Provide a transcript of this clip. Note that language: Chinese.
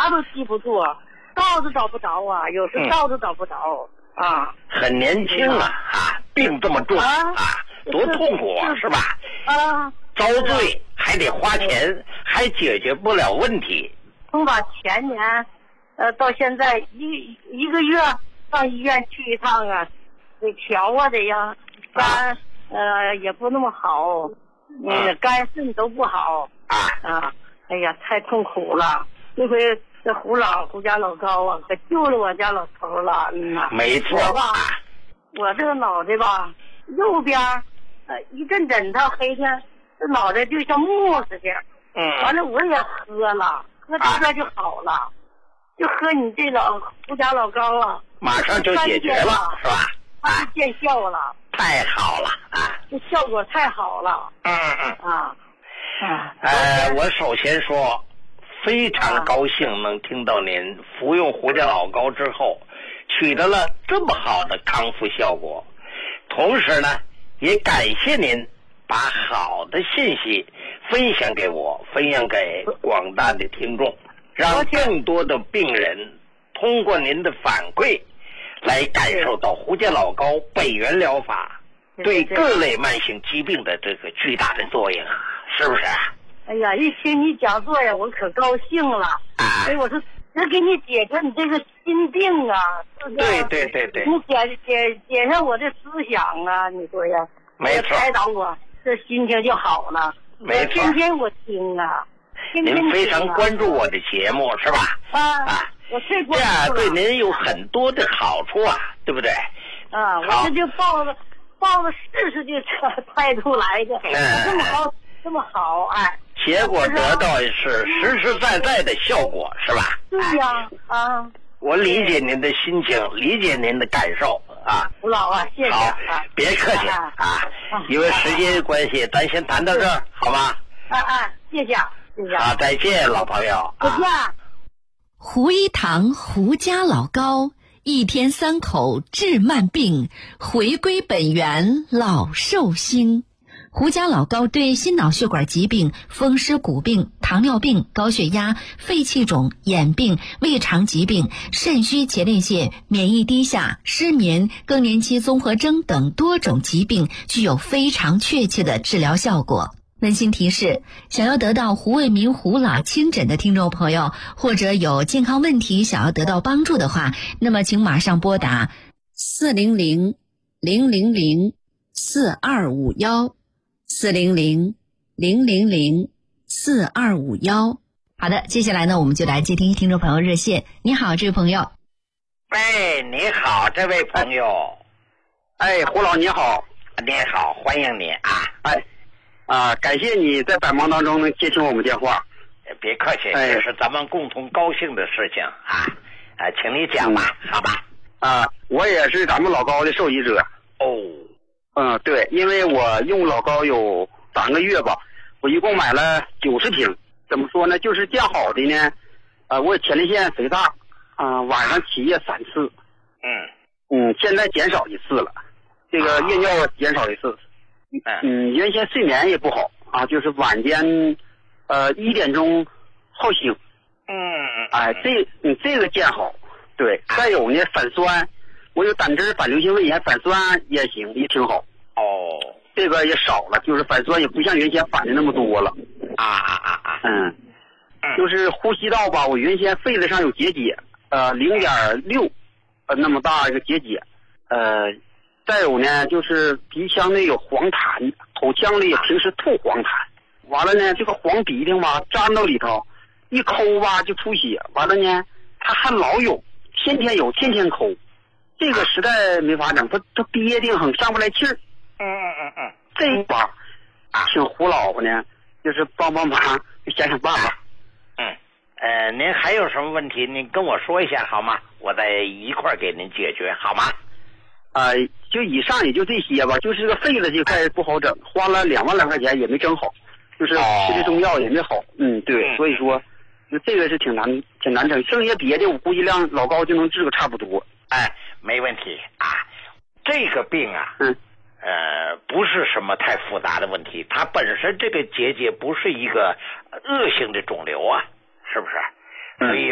啥都记不住，道都找不着啊，有时道都找不着啊。 很年轻啊，病这么重多痛苦啊，是吧？遭罪还得花钱，还解决不了问题。 从把前年到现在一个月上医院去一趟啊，得调啊得呀，肝也不那么好，肝肾都不好哎呀太痛苦了。这回这胡家老高啊，可救了我家老头了。 没错我这个脑袋吧，右边一阵他黑天，这脑袋就像木似的。完了我也喝了，喝这边就好了，就喝你这胡家老高啊， 马上就解决了，是吧？ 就见效了， 太好了这效果太好了。 我首先说，非常高兴能听到您服用胡家老高之后，取得了这么好的康复效果。同时呢，也感谢您把好的信息分享给我，分享给广大的听众，让更多的病人通过您的反馈来感受到胡家老高北元疗法对各类慢性疾病的这个巨大的作用，是不是？ 哎呀，一听你讲座呀，我可高兴了。所以我说能给你解决你这个心病啊，是不是？ 对， 你解上我的思想啊，你说呀， 没错， 开导我，这心情就好了。 没错， 天天我听啊，天天您非常关注我的节目是吧？ 我最关注了， 这样对您有很多的好处啊，对不对？ 我这就抱着试试这态度来的，这么好， 结果得到是实实在在的效果，是吧？ 对呀， 我理解您的心情，理解您的感受吴老谢谢。 好，别客气因为时间关系，咱先谈到这儿，好吗？ 谢谢。 好，再见，老朋友。 再见。 胡一堂胡家老高，一天3口治慢病，回归本源老寿星。胡家老高对心脑血管疾病、风湿骨病、糖尿病、高血压、肺气肿、眼病、胃肠疾病、肾虚前列腺、免疫低下、失眠、更年期综合征等多种疾病具有非常确切的治疗效果。温馨提示，想要得到胡卫民胡老亲诊的听众朋友，或者有健康问题想要得到帮助的话，那么请马上拨打400-000-4251 400-000-4251。好的，接下来呢，我们就来接听听众朋友热线。你好，这位朋友。 你好，这位朋友。 胡老你好。 你好，欢迎你感谢你在百忙当中能接听我们电话。 别客气，这是咱们共同高兴的事情请你讲吧，好吧？ 我也是咱们老高的受益者。对，因为我用老高有3个月吧，我一共买了90瓶。怎么说呢？就是见好的呢，我前列腺肥大，晚上起夜3次。现在减少1次了，这个夜尿减少1次。原先睡眠也不好就是晚间1点钟好醒。这个见好。对，再有呢反酸，我有胆汁、反流性胃炎、反酸也行，也挺好。这个也少了，就是反酸也不像原先反的那么多了。就是呼吸道吧，我原先肺子上有结节，0.6那么大一个结节。再有呢，就是鼻腔内有黄痰，口腔里也平时吐黄痰。完了呢，这个黄鼻涕吧，粘到里头，一抠吧就出血。完了呢，它还老有，天天有，天天抠。这个实在没法整，它憋得很，上不来气儿。这一把请胡老婆呢，就是帮忙，想想办法。 您还有什么问题，您跟我说一下好吗？我再一块儿给您解决，好吗？ 就以上也就这些吧，就是个肺子这块不好整，花了2万来块钱也没整好，就是吃的中药也没好。对，所以说就这个是挺难整，剩下别的我估计量老高就能治个差不多。 没问题这个病不是什么太复杂的问题，它本身这个结节不是一个恶性的肿瘤是不是？所以